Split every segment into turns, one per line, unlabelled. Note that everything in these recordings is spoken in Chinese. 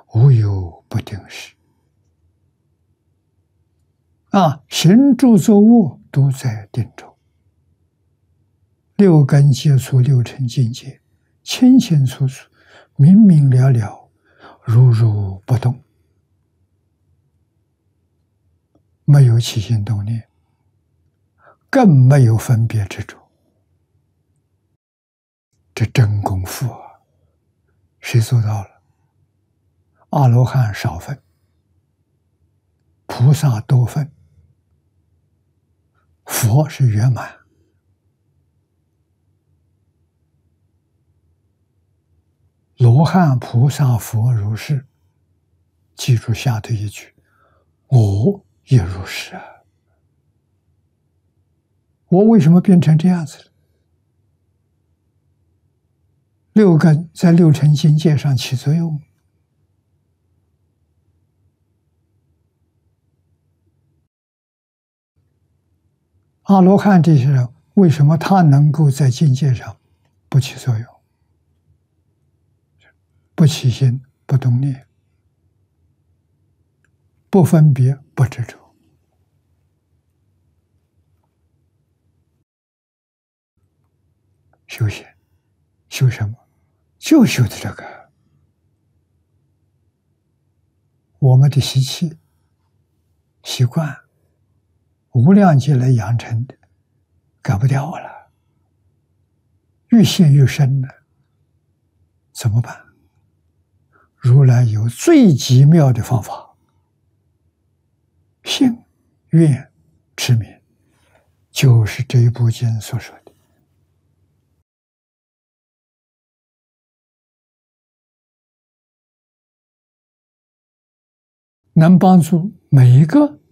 无有不定时。行住坐卧都在定中，六根接触六尘境界，清清楚楚，明明了了，如如不动，没有起心动念，更没有分别执着。这真功夫啊！谁做到了？阿罗汉少分，菩萨多分，佛是圆满。罗汉、菩萨、佛如是，记住下头一句：我也如是啊！我为什么变成这样子了？六根在六尘境界上起作用。阿罗汉这些人，为什么他能够在境界上不起作用？不起心，不动念，不分别，不执着。修仙，修什么？就修的这个。我们的习气、习惯，无量劫来养成的，改不掉了，越陷越深了，怎么办？如来有最极妙的方法，信、愿、持名，就是这一部经所说的。能帮助每一个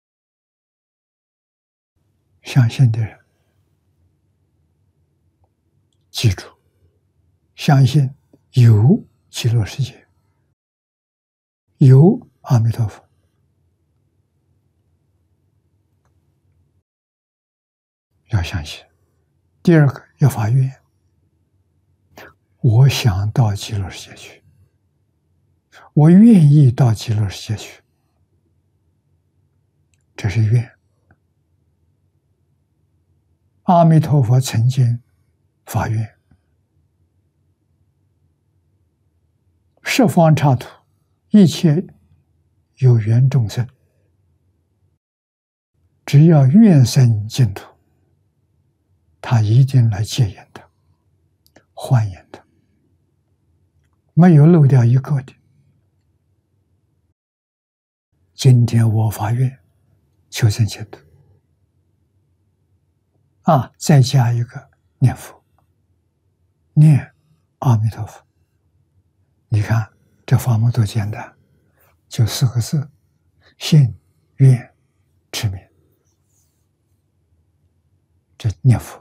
相信的人记住，相信有极乐世界，有阿弥陀佛，要相信。第二个要发愿，我想到极乐世界去，我愿意到极乐世界去，这是愿。阿弥陀佛曾经发愿，十方刹土一切有缘众生，只要愿生净土，他一定来接引他，欢迎他，没有漏掉一个的。今天我发愿求生净土，再加一个念佛，念阿弥陀佛。你看这法门多简单，就4个字：信、愿、持名。这念佛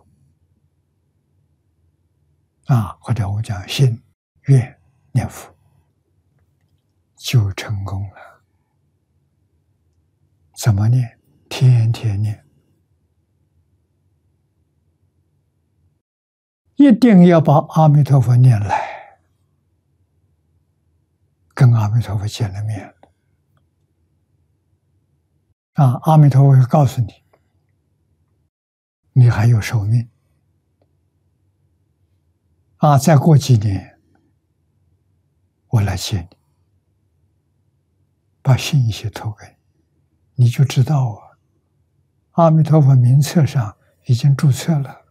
或者我讲信、愿、念佛，就成功了。怎么念？天天念，一定要把阿弥陀佛念来，跟阿弥陀佛见了面了。阿弥陀佛会告诉你，你还有寿命。再过几年，我来接你，把信息投给你，你就知道阿弥陀佛名册上已经注册了，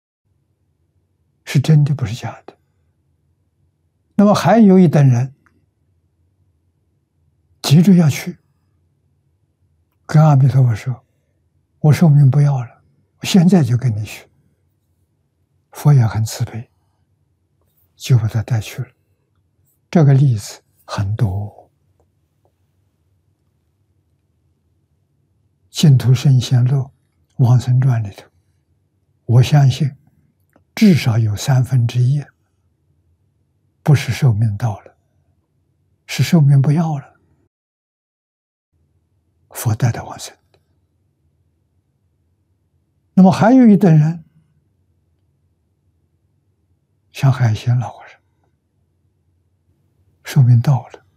是真的，不是假的。那么还有一等人急着要去，跟阿弥陀佛说：“我寿命不要了，我现在就跟你去。”佛也很慈悲，就把他带去了。这个例子很多。净土圣贤录往生传里头，我相信至少有1/3不是寿命到了，是寿命不要了，佛带他往生。那么还有一等人，像海鲜老和尚，寿命到了，